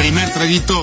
Primer traguito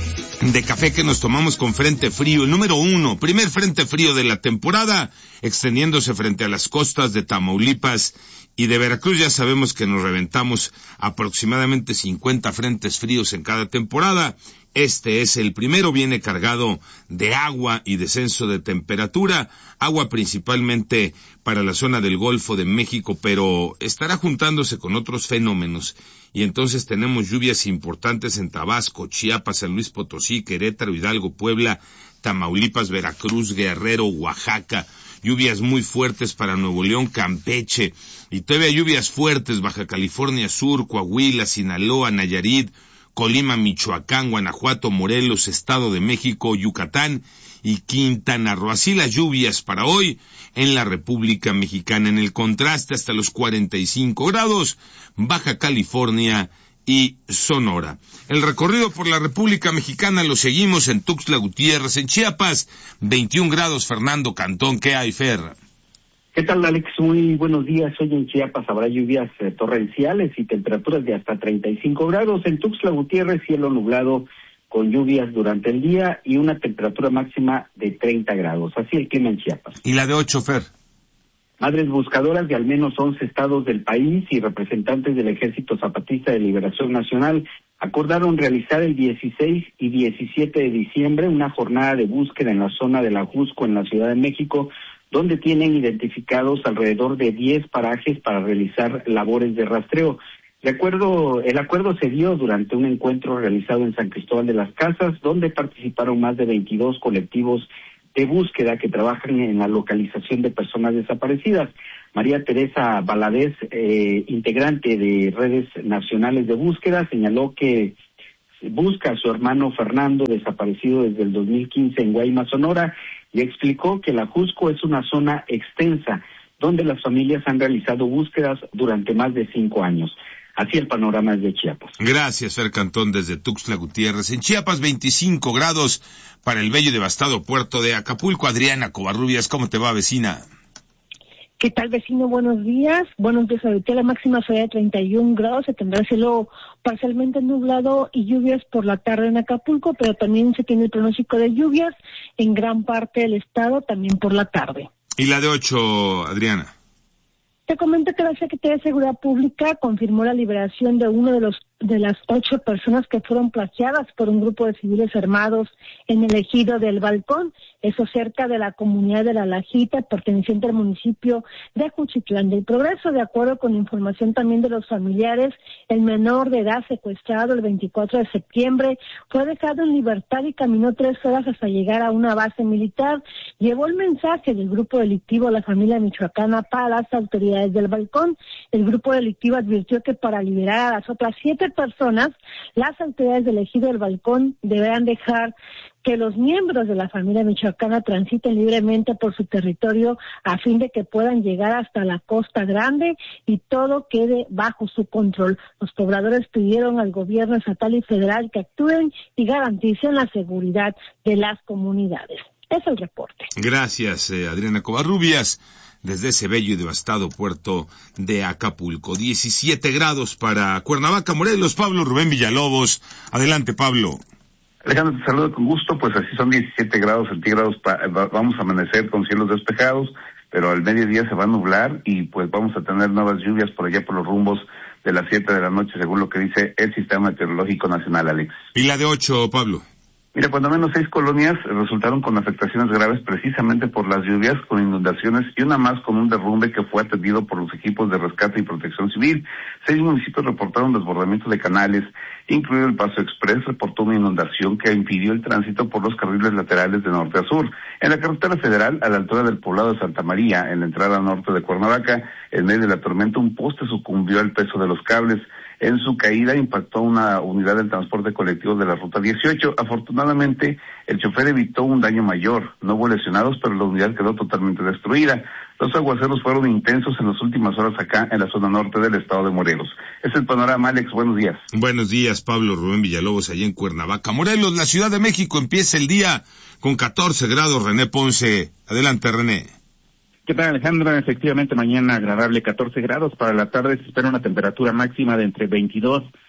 de café que nos tomamos con frente frío, el número 1, primer frente frío de la temporada, extendiéndose frente a las costas de Tamaulipas y de Veracruz. Ya sabemos que nos reventamos aproximadamente 50 frentes fríos en cada temporada. Este es el primero, viene cargado de agua y descenso de temperatura, agua principalmente para la zona del Golfo de México, pero estará juntándose con otros fenómenos, y entonces tenemos lluvias importantes en Tabasco, Chiapas, San Luis Potosí, Querétaro, Hidalgo, Puebla, Tamaulipas, Veracruz, Guerrero, Oaxaca, lluvias muy fuertes para Nuevo León, Campeche, y todavía lluvias fuertes Baja California Sur, Coahuila, Sinaloa, Nayarit, Colima, Michoacán, Guanajuato, Morelos, Estado de México, Yucatán y Quintana Roo. Así las lluvias para hoy en la República Mexicana. En el contraste hasta los 45 grados, Baja California y Sonora. El recorrido por la República Mexicana lo seguimos en Tuxtla Gutiérrez, en Chiapas, 21 grados, Fernando Cantón. ¿Qué hay, Fer? ¿Qué tal, Alex? Muy buenos días. Hoy en Chiapas habrá lluvias torrenciales y temperaturas de hasta 35 grados. En Tuxtla Gutiérrez, cielo nublado con lluvias durante el día y una temperatura máxima de 30 grados. Así el clima en Chiapas. ¿Y la de 8, Fer? Madres buscadoras de al menos 11 estados del país y representantes del Ejército Zapatista de Liberación Nacional acordaron realizar el 16 y 17 de diciembre una jornada de búsqueda en la zona de la Jusco en la Ciudad de México, donde tienen identificados alrededor de 10 parajes para realizar labores de rastreo. El acuerdo se dio durante un encuentro realizado en San Cristóbal de las Casas, donde participaron más de 22 colectivos de búsqueda que trabajan en la localización de personas desaparecidas. María Teresa Valadez, integrante de Redes Nacionales de Búsqueda, señaló que busca a su hermano Fernando, desaparecido desde el 2015 en Guaymas, Sonora, y explicó que la Jusco es una zona extensa donde las familias han realizado búsquedas durante más de 5 años. Así el panorama es de Chiapas. Gracias, Fer Cantón, desde Tuxtla Gutiérrez. En Chiapas, 25 grados para el bello y devastado puerto de Acapulco. Adriana Covarrubias, ¿cómo te va, vecina? ¿Qué tal, vecino? Buenos días. Buenos días. Ahorita la máxima será de 31 grados. Se tendrá cielo parcialmente nublado y lluvias por la tarde en Acapulco, pero también se tiene el pronóstico de lluvias en gran parte del estado, también por la tarde. ¿Y la de 8, Adriana? Te comento que la Secretaría de Seguridad Pública confirmó la liberación de uno de las 8 personas que fueron plagiadas por un grupo de civiles armados en el ejido del Balcón, eso cerca de la comunidad de La Lajita, perteneciente al municipio de Juchitlán del Progreso. De acuerdo con información también de los familiares, el menor de edad secuestrado el 24 de septiembre fue dejado en libertad y caminó 3 horas hasta llegar a una base militar. Llevó el mensaje del grupo delictivo a la familia michoacana para las autoridades del Balcón. El grupo delictivo advirtió que para liberar a las otras 7 personas, las autoridades del ejido del Balcón deberán dejar que los miembros de la familia michoacana transiten libremente por su territorio a fin de que puedan llegar hasta la Costa Grande y todo quede bajo su control. Los pobladores pidieron al gobierno estatal y federal que actúen y garanticen la seguridad de las comunidades. Es el reporte. Gracias, Adriana Covarrubias, desde ese bello y devastado puerto de Acapulco. 17 grados para Cuernavaca, Morelos. Pablo Rubén Villalobos. Adelante, Pablo. Alejandro, te saludo con gusto. Pues así son 17 grados centígrados. Vamos a amanecer con cielos despejados, pero al mediodía se va a nublar y pues vamos a tener nuevas lluvias por allá por los rumbos de las 7 de la noche, según lo que dice el Sistema Meteorológico Nacional, Alex. ¿Y la de 8, Pablo? Mira, cuando menos 6 colonias resultaron con afectaciones graves precisamente por las lluvias, con inundaciones y una más con un derrumbe que fue atendido por los equipos de rescate y protección civil. 6 municipios reportaron desbordamiento de canales, incluido el Paso Express reportó una inundación que impidió el tránsito por los carriles laterales de norte a sur. En la carretera federal, a la altura del poblado de Santa María, en la entrada norte de Cuernavaca, en medio de la tormenta, un poste sucumbió al peso de los cables. En su caída impactó una unidad del transporte colectivo de la Ruta 18. Afortunadamente, el chofer evitó un daño mayor. No hubo lesionados, pero la unidad quedó totalmente destruida. Los aguaceros fueron intensos en las últimas horas acá en la zona norte del estado de Morelos. Es el panorama, Alex. Buenos días. Buenos días, Pablo Rubén Villalobos, allá en Cuernavaca, Morelos. La Ciudad de México empieza el día con 14 grados. René Ponce. Adelante, René. ¿Qué tal, Alejandro? Efectivamente, mañana agradable, 14 grados. Para la tarde se espera una temperatura máxima de entre 22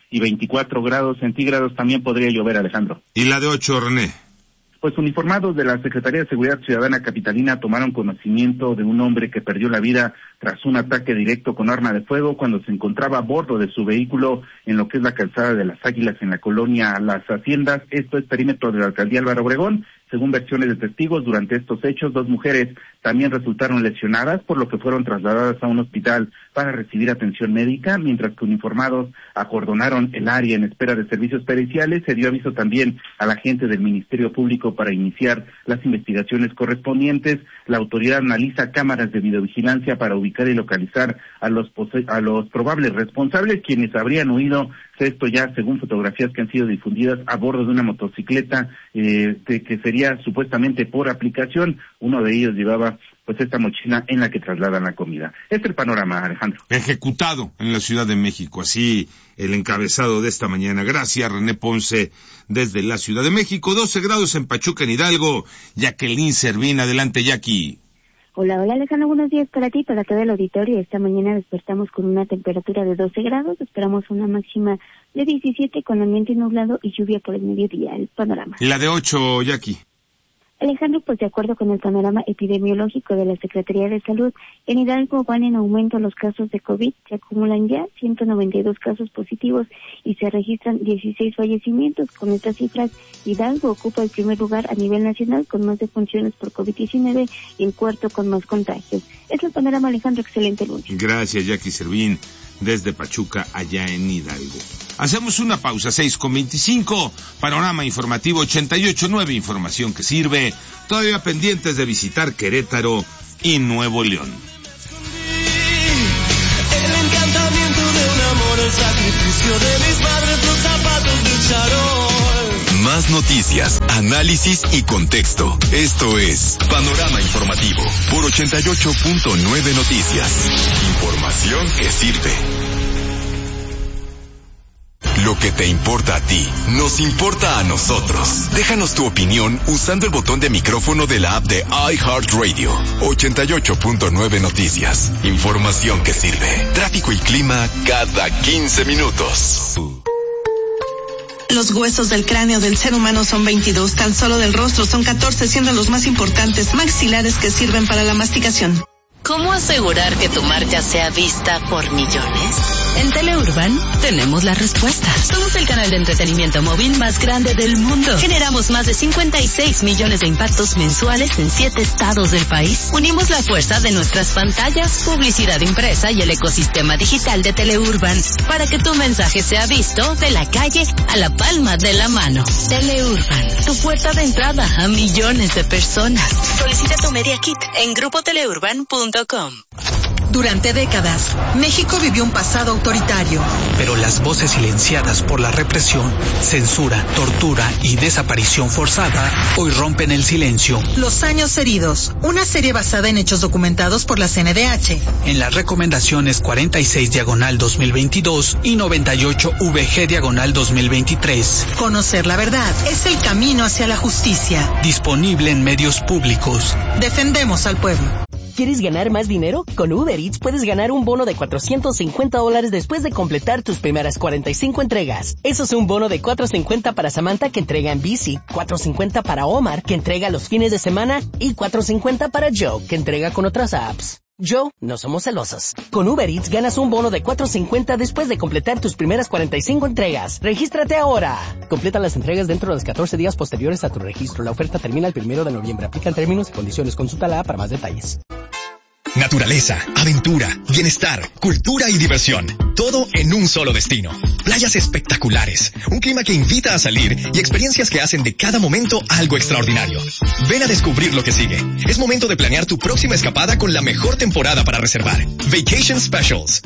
y 24 grados centígrados. También podría llover, Alejandro. ¿Y la de 8, René? Pues uniformados de la Secretaría de Seguridad Ciudadana capitalina tomaron conocimiento de un hombre que perdió la vida tras un ataque directo con arma de fuego cuando se encontraba a bordo de su vehículo en lo que es la calzada de las Águilas en la colonia Las Haciendas. Esto es perímetro de la alcaldía Álvaro Obregón. Según versiones de testigos, durante estos hechos, 2 mujeres también resultaron lesionadas, por lo que fueron trasladadas a un hospital para recibir atención médica, mientras que uniformados acordonaron el área en espera de servicios periciales. Se dio aviso también a la gente del Ministerio Público para iniciar las investigaciones correspondientes. La autoridad analiza cámaras de videovigilancia para ubicar y localizar a los probables responsables, quienes habrían huido, esto ya según fotografías que han sido difundidas, a bordo de una motocicleta que sería supuestamente por aplicación. Uno de ellos llevaba pues esta mochila en la que trasladan la comida. Este es el panorama, Alejandro. Ejecutado en la Ciudad de México, así el encabezado de esta mañana. Gracias, René Ponce, desde la Ciudad de México. 12 grados en Pachuca, en Hidalgo. Jacqueline Servín, adelante, Jackie. Hola Alejandro, buenos días para ti, para todo el auditorio. Esta mañana despertamos con una temperatura de 12 grados, esperamos una máxima de 17 con ambiente nublado y lluvia por el mediodía. El panorama. ¿Y la de 8, Jackie? Alejandro, pues de acuerdo con el panorama epidemiológico de la Secretaría de Salud, en Hidalgo van en aumento los casos de COVID, se acumulan ya 192 casos positivos y se registran 16 fallecimientos. Con estas cifras, Hidalgo ocupa el primer lugar a nivel nacional con más defunciones por COVID-19 y el cuarto con más contagios. Es el panorama, Alejandro, excelente lunes. Gracias, Jackie Servín, desde Pachuca, allá en Hidalgo. Hacemos una pausa, 6:25, panorama informativo 88.9, información que sirve, todavía pendientes de visitar Querétaro y Nuevo León. El encantamiento de un amor, el sacrificio de mis padres, los zapatos de charol. Más noticias, análisis y contexto. Esto es Panorama Informativo por 88.9 Noticias. Información que sirve. Lo que te importa a ti, nos importa a nosotros. Déjanos tu opinión usando el botón de micrófono de la app de iHeartRadio. 88.9 Noticias. Información que sirve. Tráfico y clima cada 15 minutos. Los huesos del cráneo del ser humano son 22, tan solo del rostro son 14, siendo los más importantes maxilares que sirven para la masticación. ¿Cómo asegurar que tu marca sea vista por millones? En Teleurban tenemos la respuesta. Somos el canal de entretenimiento móvil más grande del mundo. Generamos más de 56 millones de impactos mensuales en 7 estados del país. Unimos la fuerza de nuestras pantallas, publicidad impresa y el ecosistema digital de Teleurban para que tu mensaje sea visto de la calle a la palma de la mano. Teleurban, tu puerta de entrada a millones de personas. Solicita tu Media Kit en grupoteleurban.com. Durante décadas, México vivió un pasado autoritario. Pero las voces silenciadas por la represión, censura, tortura y desaparición forzada hoy rompen el silencio. Los años heridos, una serie basada en hechos documentados por la CNDH. En las recomendaciones 46/2022 y 98/VG/2023. Conocer la verdad es el camino hacia la justicia. Disponible en medios públicos. Defendemos al pueblo. ¿Quieres ganar más dinero? Con Uber Eats puedes ganar un bono de $450 después de completar tus primeras 45 entregas. Eso es un bono de $450 para Samantha, que entrega en bici, $450 para Omar, que entrega los fines de semana, y $450 para Joe, que entrega con otras apps. Joe, no somos celosos. Con Uber Eats ganas un bono de $450 después de completar tus primeras 45 entregas. ¡Regístrate ahora! Completa las entregas dentro de los 14 días posteriores a tu registro. La oferta termina el 1 de noviembre. Aplican términos y condiciones. Consúltala para más detalles. Naturaleza, aventura, bienestar, cultura y diversión. Todo en un solo destino. Playas espectaculares, un clima que invita a salir y experiencias que hacen de cada momento algo extraordinario. Ven a descubrir lo que sigue. Es momento de planear tu próxima escapada con la mejor temporada para reservar. Vacation Specials.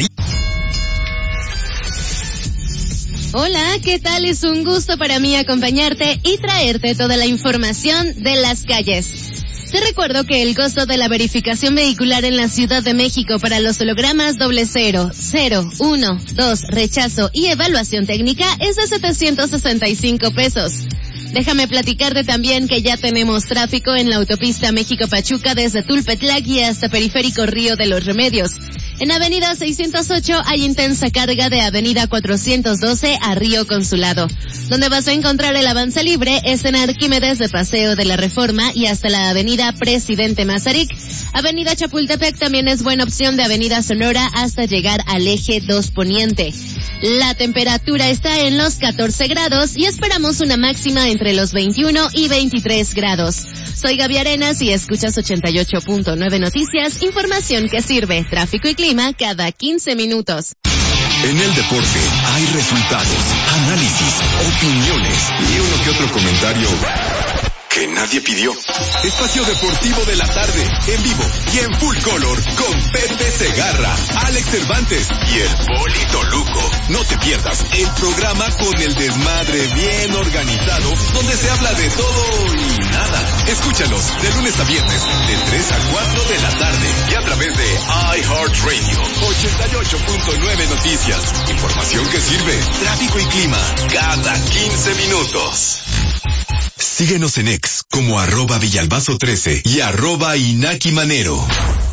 Hola, ¿qué tal? Es un gusto para mí acompañarte y traerte toda la información de las calles. Te recuerdo que el costo de la verificación vehicular en la Ciudad de México para los hologramas 00, 0, 1, 2, rechazo y evaluación técnica es de 765 pesos. Déjame platicarte también que ya tenemos tráfico en la autopista México-Pachuca desde Tulpetlac y hasta Periférico Río de los Remedios. En Avenida 608 hay intensa carga de Avenida 412 a Río Consulado. Donde vas a encontrar el avance libre es en Arquímedes de Paseo de la Reforma y hasta la Avenida Presidente Mazarik. Avenida Chapultepec también es buena opción de Avenida Sonora hasta llegar al Eje 2 Poniente. La temperatura está en los 14 grados y esperamos una máxima entre los 21 y 23 grados. Soy Gaby Arenas y escuchas 88.9 Noticias, información que sirve, tráfico y clima cada 15 minutos. En el deporte hay resultados, análisis, opiniones y uno que otro comentario que nadie pidió. Espacio Deportivo de la Tarde, en vivo y en full color, con Pepe Segarra, Alex Cervantes y el Polito Luco. No te pierdas el programa con el desmadre bien organizado, donde se habla de todo y nada. Escúchalos de lunes a viernes, de 3 a 4 de la tarde y a través de iHeartRadio 88.9 Noticias. Información que sirve, tráfico y clima, cada 15 minutos. Síguenos en X como @Villalbazo13 y @Inaki Manero.